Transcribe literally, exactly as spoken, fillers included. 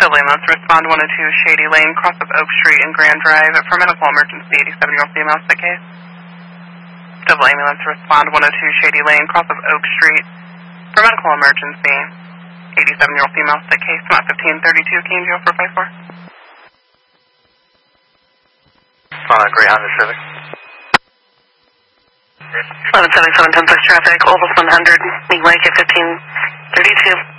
Double ambulance, respond one oh two Shady Lane, cross of Oak Street and Grand Drive for medical emergency, eighty-seven-year-old female, sick case. Double ambulance, respond one oh two Shady Lane, cross of Oak Street for medical emergency, eighty-seven-year-old female, sick case, not fifteen thirty-two, K N G four five four. On a Greyhound Pacific. eleven seventy-seven, ten six traffic, Olvis one hundred, Mean Lake at fifteen thirty-two.